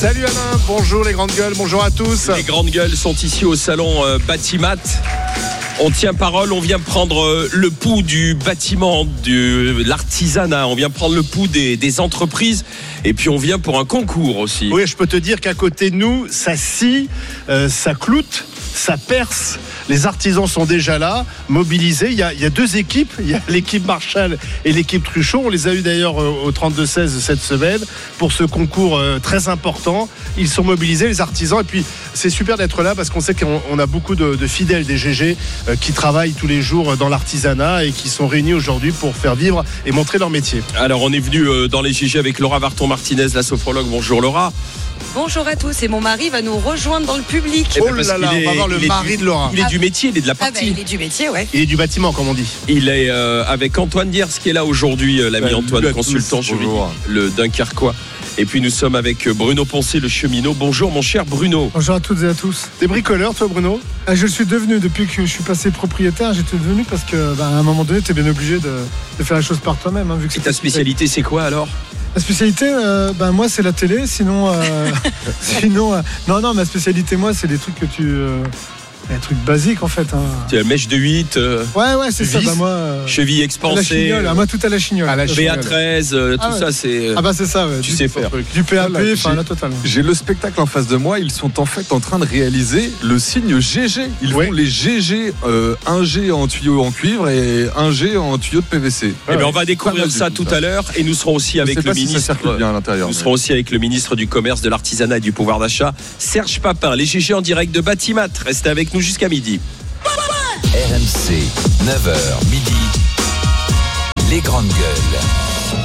Salut Alain, bonjour les grandes gueules, bonjour à tous. Les grandes gueules sont ici au salon Batimat. On tient parole, on vient prendre le pouls du bâtiment, de l'artisanat, on vient prendre le pouls des entreprises et puis on vient pour un concours aussi. Oui, je peux te dire qu'à côté de nous, ça scie, ça cloute, ça perce. Les artisans sont déjà là, mobilisés. Il y a deux équipes, il y a l'équipe Marchal et l'équipe Truchot. On les a eu d'ailleurs au 32-16 cette semaine pour ce concours très important. Ils sont mobilisés, les artisans. Et puis c'est super d'être là parce qu'on sait qu'on a beaucoup de fidèles des GG qui travaillent tous les jours dans l'artisanat et qui sont réunis aujourd'hui pour faire vivre et montrer leur métier. Alors on est venu dans les GG avec Laura Varton-Martinez, la sophrologue. Bonjour Laura. Bonjour à tous, et mon mari va nous rejoindre dans le public. Oh là là, on va voir le mari de Laura. Il est du métier, il est de la partie. Il est du métier, ouais. Il est du bâtiment, comme on dit. Il est avec Antoine Diers qui est là aujourd'hui, l'ami Antoine, consultant juridique, le Dunkerquois. Et puis nous sommes avec Bruno Poncé, le cheminot. Bonjour mon cher Bruno. Bonjour à toutes et à tous. T'es bricoleur toi Bruno ? Je le suis devenu depuis que je suis passé propriétaire. J'étais devenu parce que à un moment donné t'es bien obligé de faire la chose par toi-même. Vu que et ta spécialité c'est quoi alors ? La spécialité, moi c'est la télé. Sinon, non, ma spécialité moi c'est des trucs que des trucs basiques en fait. Tu as mèche de 8. Ouais, c'est ça. Moi, cheville expansée. À la moi tout à la chignole. PA13, tout ça c'est. C'est ça. Ouais. Tu sais faire. Du PAP, la totale. J'ai le spectacle en face de moi. Ils sont en fait en train de réaliser le signe GG. Ils font les GG, un G en tuyau en cuivre et un G en tuyau de PVC. On va découvrir ça tout à l'heure et nous serons aussi avec le ministre. Ça circule bien à l'intérieur. Nous serons aussi avec le ministre du Commerce, de l'Artisanat et du Pouvoir d'achat, Serge Papin. Les GG en direct de Batimat. Restez avec nous jusqu'à midi. RMC, 9h midi. Les grandes gueules.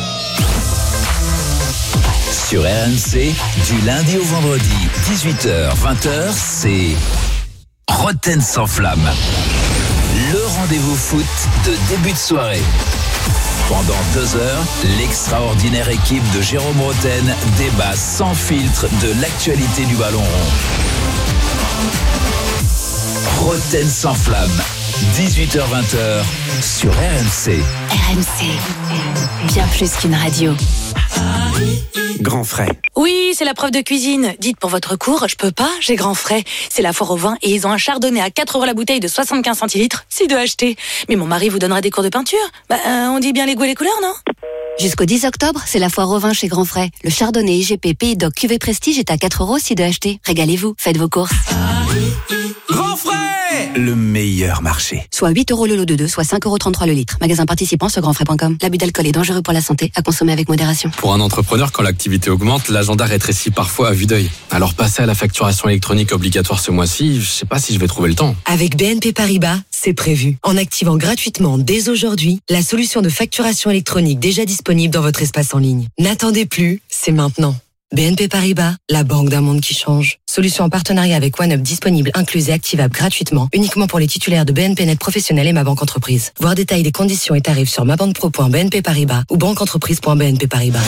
Sur RMC, du lundi au vendredi, 18h, 20h, c'est Roten sans flamme. Le rendez-vous foot de début de soirée. Pendant 2 heures, l'extraordinaire équipe de Jérôme Roten débat sans filtre de l'actualité du ballon rond. Roten sans flamme, 18h-20h sur RMC. RMC, bien plus qu'une radio. Grand Frais. Oui, c'est la preuve de cuisine. Dites pour votre cours, je peux pas, j'ai Grand Frais. C'est la foire au vin et ils ont un chardonnay à 4 € la bouteille de 75 centilitres. C'est de acheter. Mais mon mari vous donnera des cours de peinture. On dit bien les goûts et les couleurs, non ? Jusqu'au 10 octobre, c'est la foire au vin chez Grand Frais. Le chardonnay IGP Pays d'Oc Cuvée Prestige est à 4 € si de acheter. Régalez-vous, faites vos courses. Grand Frais, le meilleur marché. Soit 8 € le lot de 2, soit 5,33 € le litre. Magasin participant sur grandfrais.com. L'abus d'alcool est dangereux pour la santé, à consommer avec modération. Pour un entrepreneur, quand l'activité augmente, l'agenda rétrécit parfois à vue d'œil. Alors passer à la facturation électronique obligatoire ce mois-ci, je sais pas si je vais trouver le temps. Avec BNP Paribas, c'est prévu. En activant gratuitement dès aujourd'hui la solution de facturation électronique déjà disponible dans votre espace en ligne. N'attendez plus, c'est maintenant. BNP Paribas, la banque d'un monde qui change. Solution en partenariat avec OneUp disponible, incluse et activable gratuitement, uniquement pour les titulaires de BNP Net Professionnel et Ma Banque Entreprise. Voir détails des conditions et tarifs sur mabanquepro.bnp Paribas ou banqueentreprise.bnp Paribas.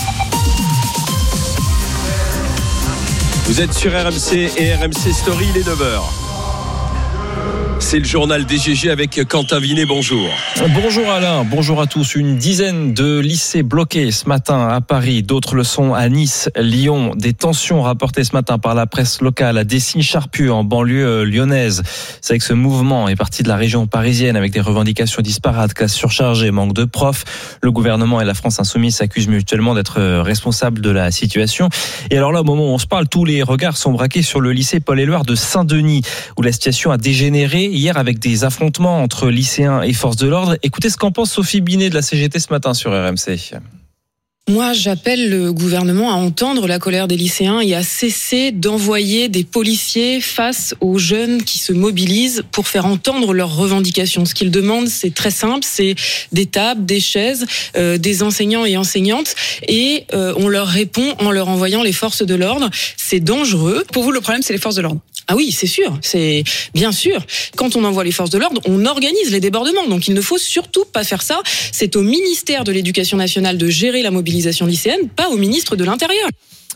Vous êtes sur RMC et RMC Story, il est 9h. C'est le journal des GG avec Quentin Vinet, bonjour. Bonjour Alain, bonjour à tous. Une dizaine de lycées bloqués ce matin à Paris, d'autres le sont à Nice, Lyon. Des tensions rapportées ce matin par la presse locale à Dessines-Charpieu en banlieue lyonnaise. C'est vrai que ce mouvement est parti de la région parisienne avec des revendications disparates, classes surchargées, manque de profs. Le gouvernement et la France insoumise s'accusent mutuellement d'être responsables de la situation. Et alors là, au moment où on se parle, tous les regards sont braqués sur le lycée Paul-Éluard de Saint-Denis, où la situation a dégénéré hier avec des affrontements entre lycéens et forces de l'ordre. Écoutez ce qu'en pense Sophie Binet de la CGT ce matin sur RMC. Moi, j'appelle le gouvernement à entendre la colère des lycéens et à cesser d'envoyer des policiers face aux jeunes qui se mobilisent pour faire entendre leurs revendications. Ce qu'ils demandent, c'est très simple, c'est des tables, des chaises, des enseignants et enseignantes, et on leur répond en leur envoyant les forces de l'ordre. C'est dangereux. Pour vous, le problème, c'est les forces de l'ordre? Ah oui, c'est sûr, c'est bien sûr. Quand on envoie les forces de l'ordre, on organise les débordements. Donc il ne faut surtout pas faire ça. C'est au ministère de l'Éducation nationale de gérer la mobilisation lycéenne, pas au ministre de l'Intérieur.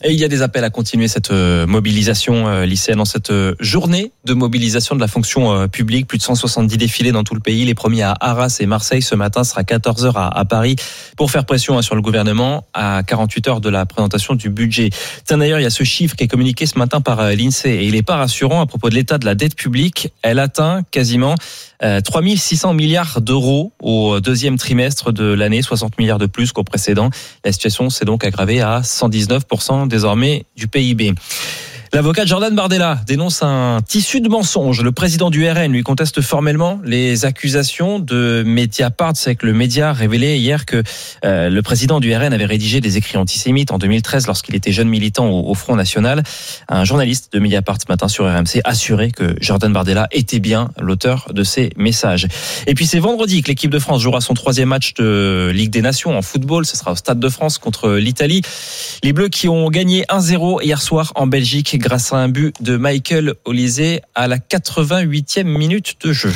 Et il y a des appels à continuer cette mobilisation lycéenne en cette journée de mobilisation de la fonction publique. Plus de 170 défilés dans tout le pays. Les premiers à Arras et Marseille ce matin, sera 14h à Paris pour faire pression sur le gouvernement à 48 heures de la présentation du budget. Tiens, d'ailleurs, il y a ce chiffre qui est communiqué ce matin par l'INSEE et il n'est pas rassurant à propos de l'état de la dette publique. Elle atteint quasiment 3 600 milliards d'euros au deuxième trimestre de l'année, 60 milliards de plus qu'au précédent. La situation s'est donc aggravée à 119% désormais du PIB. L'avocat Jordan Bardella dénonce un tissu de mensonges. Le président du RN lui conteste formellement les accusations de Mediapart. C'est que le média révélait hier que le président du RN avait rédigé des écrits antisémites en 2013 lorsqu'il était jeune militant au Front National. Un journaliste de Mediapart ce matin sur RMC assurait que Jordan Bardella était bien l'auteur de ces messages. Et puis c'est vendredi que l'équipe de France jouera son 3e match de Ligue des Nations en football. Ce sera au Stade de France contre l'Italie. Les Bleus qui ont gagné 1-0 hier soir en Belgique grâce à un but de Michael Olise à la 88e minute de jeu.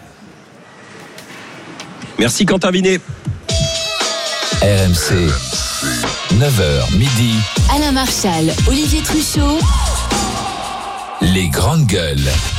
Merci Quentin Vinet. RMC, 9h midi. Alain Marchal, Olivier Truchot. Les grandes gueules.